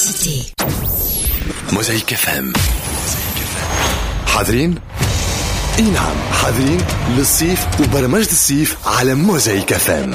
Cité. موزايك FM. حاضرين؟ اي نعم حاضرين للصيف وبرمجة الصيف على موزايك FM.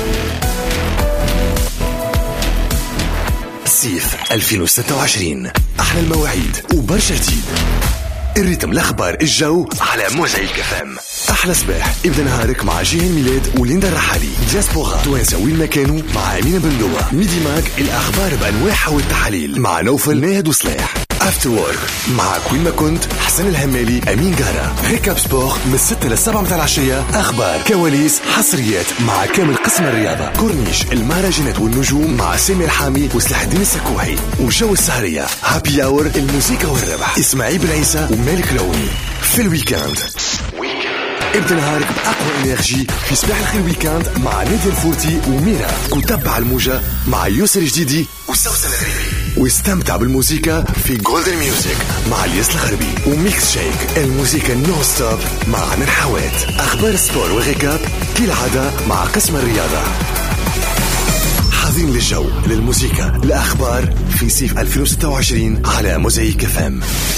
صيف 2026 أحلى المواعيد وبرشا جديد. الريتم الأخبار الجو على موزايك FM. أحلى صباح ابدأ نهارك مع جيهان ميلاد وليندا الرحالي. دياسبورا توانسة وين ما كانوا مع أمينة بندوة. ميدي ماك الأخبار بأنواعها والتحاليل مع نوفل ناهد وصلاح. افتر وورك مع كوين ما كنت حسن الهمالي أمين جارة. ريكاب سبور من 6 ل 7 متاع العشية. أخبار كواليس حصريات مع كامل قسم الرياضة. كورنيش المهرجانات والنجوم مع سامي الحامي وسلاح الدين السكوحي. وجو السهرية هابي اور الموسيقى والربح إسماعيل بن عيسى ومالك لوني. في الويكاند ابدأ نهارك بأقوى إنرجي في صباح الخير ويكاند مع نادية الفورتي وميرا. وتبع الموجة مع يوسر جديدي وسوسن الغريبي. واستمتع بالموسيقى في جولدن ميوزك مع الياس الخربي. وميكس شيك الموسيقى نو ستوب مع عمر حوات. أخبار السبور وغيكاب كالعادة مع قسم الرياضة. حاضرين للجو للموسيقى الأخبار في صيف 2026 على موزايك FM.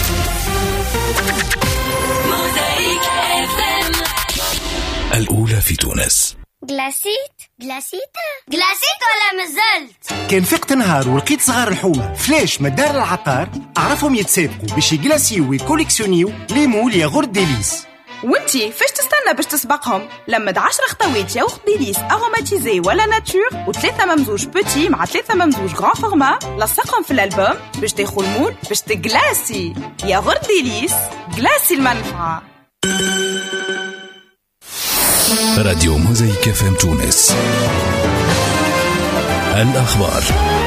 الأولى في تونس. جلاسيت ولا مازلت؟ كان فقت نهار ولقيت صغار الحومة فلاش من دار العطار أعرفهم يتسابقوا باش يجلاسيو ويكوليكسيونيو ليمول ياغورت ديليس. وانتي فاش تستنى باش تسبقهم؟ لمد 10 خطوات ياغورت ديليس اروماتيزي ولا ناتور و3 ممزوج بوتي مع 3 ممزوج غران فورما. لصقهم في الألبوم باش تاخذ المول باش تجلاسي. ياغورت ديليس جلاسي المنفعة. راديو موزايك FM تونس. الأخبار.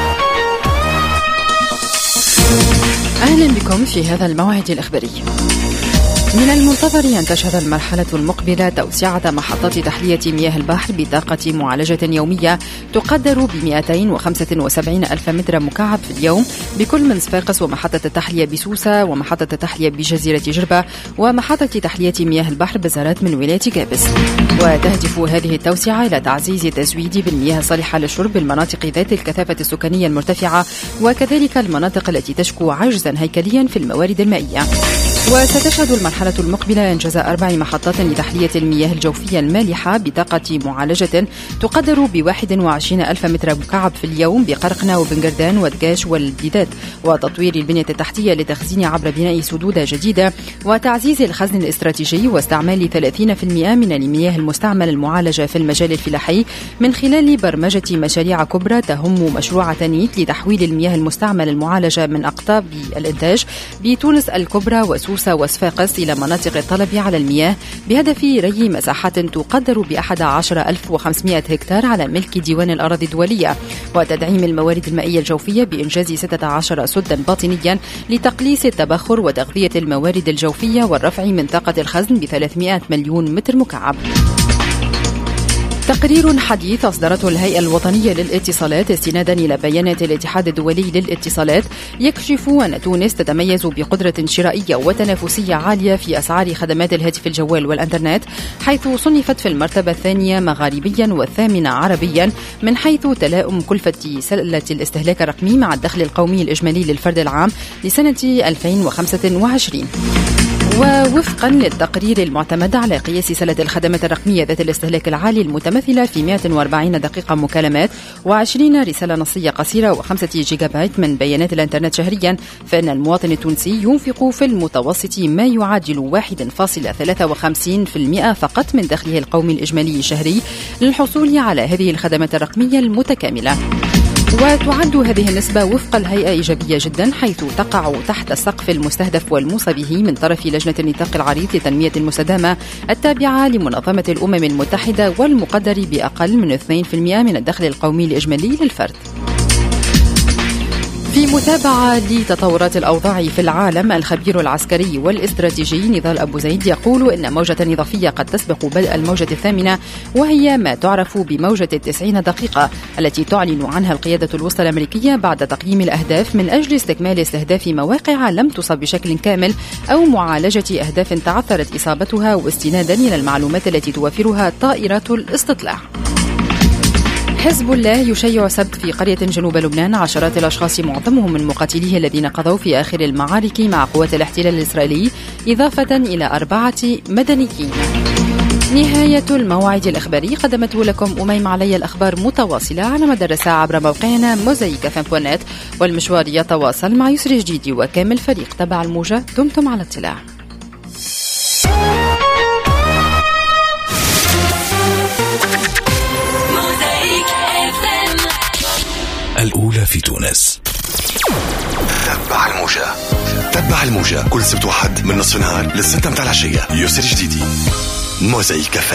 أهلا بكم في هذا الموعد الإخباري. من المنتظر أن تشهد المرحلة المقبلة توسعة محطات تحلية مياه البحر بطاقة معالجة يومية تقدر ب 275 ألف متر مكعب في اليوم بكل من صفاقس ومحطة التحلية بسوسة ومحطة التحلية بجزيرة جربة ومحطة تحلية مياه البحر بزارات من ولاية كابس. وتهدف هذه التوسعة إلى تعزيز التزويد بالمياه الصالحة للشرب بالمناطق ذات الكثافة السكانية المرتفعة وكذلك المناطق التي تشكو عجزا هيكليا في الموارد المائية. وستشهد المرحلة المقبلة إنجاز 4 محطات لتحلية المياه الجوفية المالحة بطاقة معالجة تقدر ب 21 ألف متر مكعب في اليوم بقرقنة وبنجردان ودقاش والبيدات وتطوير البنية التحتية لتخزين عبر بناء سدود جديدة وتعزيز الخزن الاستراتيجي واستعمال 30% من المياه المستعمل المعالجة في المجال الفلاحي من خلال برمجة مشاريع كبرى تهم مشروع تنيت لتحويل المياه المستعمل المعالجة من أقطاب الإنتاج بتونس الكبرى وسوسة وصفاقس إلى مناطق الطلب على المياه بهدف ري مساحات تقدر ب 11,500 هكتار على ملك ديوان الأراضي الدولية وتدعيم الموارد المائية الجوفية بإنجاز 16 سدا باطنيا لتقليص التبخر وتغذية الموارد الجوفية والرفع من طاقة الخزن ب 300 مليون متر مكعب. تقرير حديث أصدرته الهيئة الوطنية للاتصالات استنادا إلى بيانات الاتحاد الدولي للاتصالات يكشف أن تونس تتميز بقدرة شرائية وتنافسية عالية في أسعار خدمات الهاتف الجوال والإنترنت حيث صنفت في المرتبة الثانية مغاربيا والثامنة عربيا من حيث تلاؤم كلفة سلة الاستهلاك الرقمي مع الدخل القومي الإجمالي للفرد العام لسنة 2025. ووفقا للتقرير المعتمد على قياس سلة الخدمات الرقمية ذات الاستهلاك العالي المتمثلة في 140 دقيقة مكالمات و20 رسالة نصية قصيرة و5 جيجا بايت من بيانات الانترنت شهريا فإن المواطن التونسي ينفق في المتوسط ما يعادل 1.53% فقط من دخله القومي الإجمالي الشهري للحصول على هذه الخدمات الرقمية المتكاملة. وتعد هذه النسبة وفق الهيئة إيجابية جدا حيث تقع تحت السقف المستهدف والموصى به من طرف لجنة النطاق العريض للتنمية المستدامة التابعة لمنظمة الأمم المتحدة والمقدر بأقل من 2% من الدخل القومي الإجمالي للفرد. في متابعة لتطورات الأوضاع في العالم الخبير العسكري والاستراتيجي نضال أبو زيد يقول إن موجة نظافية قد تسبق بدء الموجة الثامنة وهي ما تعرف بموجة 90 دقيقة التي تعلن عنها القيادة الوسطى الأمريكية بعد تقييم الأهداف من أجل استكمال استهداف مواقع لم تصب بشكل كامل أو معالجة أهداف تعثرت إصابتها واستنادا إلى المعلومات التي توفرها طائرات الاستطلاع. حزب الله يشيع سبت في قرية جنوب لبنان عشرات الأشخاص معظمهم من مقاتليه الذين قضوا في آخر المعارك مع قوات الاحتلال الإسرائيلي، إضافة إلى 4 مدنيين. نهاية الموعد الإخباري، قدمته لكم أميم علي. الأخبار متواصلة على مدار الساعة عبر موقعنا mosaicfm.net، والمشوار يتواصل مع يسري جديدي وكامل فريق تبع الموجة. دمتم على اطلاع. الأولى في تونس. تبع الموجة كل سبت وحد من نصف النهار للستة متاع العشية. يسري جديدي، موزايك كافيه.